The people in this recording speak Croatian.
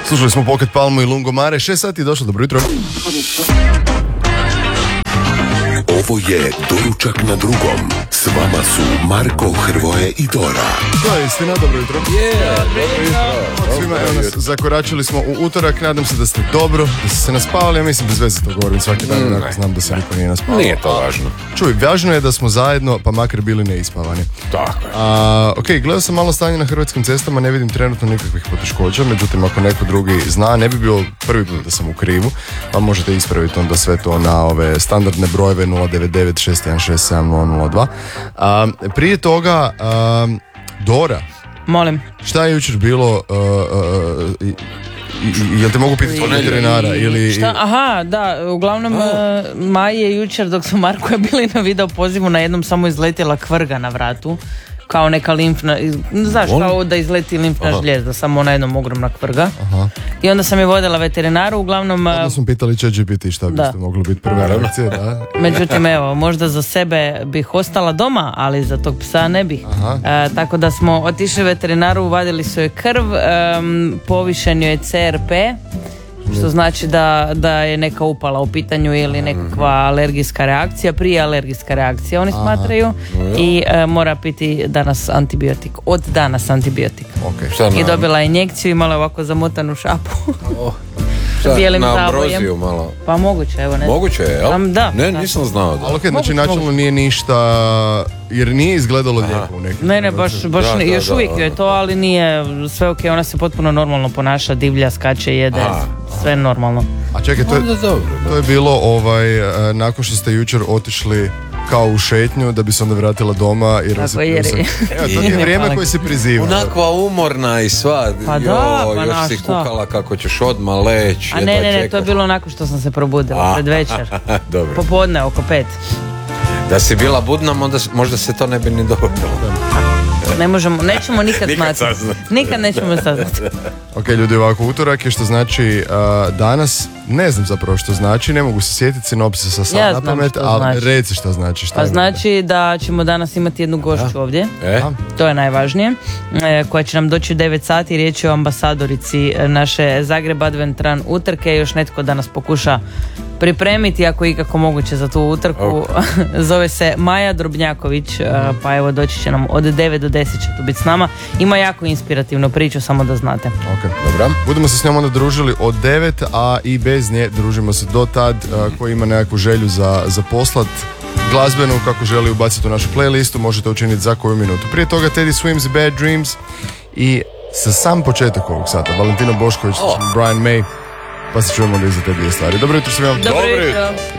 Slušali smo Pocket Palmu i Lungomare, 6 sati je došlo, dobro jutro. Ovo je Doručak na drugom. S vama su Marko, Hrvoje i Dora. To je istina, dobro jutro. Svima, evo nas, zakoračili smo u utorak, nadam se da ste dobro, da ste se naspavali, ja mislim bez veze to govorim svaki dan, ako znam da se niko nije naspavao. Nije to važno. Čuj, važno je da smo zajedno, pa makar bili neispavani. Tako je. Ok, gledao sam malo stanje na hrvatskim cestama, ne vidim trenutno nikakvih poteškoća, međutim ako neko drugi zna, ne bi bio prvi put da sam u krivu, pa možete ispraviti onda sve to na ove standardne brojeve 099-616-7002. Prije toga, Dora, Molim. šta je jučer bilo, jel te mogu pitati od veterinara ili... Šta? Aha, da, uglavnom Maji je jučer dok su Marko je bili na video pozivu na jednom samo izletjela kvrga na vratu. Kao neka limfna, znaš, kao da izleti limfna žljezda, samo ona jednom ogromna kvrga. Aha. I onda sam je vodila veterinaru, uglavnom... Onda smo pitali ChatGPT šta biste mogli biti prve reakcije, da. Međutim, evo, možda za sebe bih ostala doma, ali za tog psa ne bih. Tako da smo otišli veterinaru, vadili su joj krv, povišen joj je CRP, što znači da je neka upala u pitanju ili nekakva alergijska reakcija, prije alergijska reakcija oni smatraju. I mora piti danas antibiotik, od danas antibiotik. I dobila je injekciju, imala je ovako zamotanu šapu. Bijelim na zavojem. ambroziju malo. Pa moguće, evo ne. Moguće je, jel? Da. Ne, nisam znao. Ali okej, znači načelno nije ništa, jer nije izgledalo lijepo u nekim. Ne, baš još uvijek je to, ali nije sve ok, ona se potpuno normalno ponaša, divlja, skače, jede, sve normalno. A čekaj, to je bilo nakon što ste jučer otišli kao u šetnju da bi se onda vratila doma i Evo, to je vrijeme koje se priziva. Onakva umorna i sva. Pa da, pa još si kukala kako ćeš odmah leći. A ne, to je bilo nakon što sam se probudila, pred večer. Dobro. Popodne, oko 5. Da si bila budna, možda se to ne bi ni dogodilo. Ne možemo, nećemo nikad znati. Nikad nećemo saznati. Ok, ljudi, ovako, utorak je što znači danas, ne znam zapravo što znači, ne mogu se sjetiti sinopsisa sad na pamet, ali znači. Reci što znači. Pa znači da ćemo danas imati jednu gošću ovdje, to je najvažnije, koja će nam doći u 9 sati, riječ je o ambasadorici naše Zagreb Advent Run utrke, još netko da nas pokuša pripremiti ako je ikako moguće za tu utrku. Zove se Maja Drobnjaković, pa evo doći će nam od 9 do 10 će tu biti s nama. Ima jako inspirativnu priču, samo da znate. Ok, dobro. Budemo se s njom onda družili od 9, a i bez nje družimo se do tad. Ko ima nekakvu želju za poslat glazbenu, kako želi ubaciti u našu playlistu, možete učiniti za koju minutu. Prije toga Teddy Swims, Bad Dreams i sa sam početak ovog sata Valentino Bošković, Brian May, pa se čujemo li za te dvije stvari. Dobro jutro svima. Dobro jutro.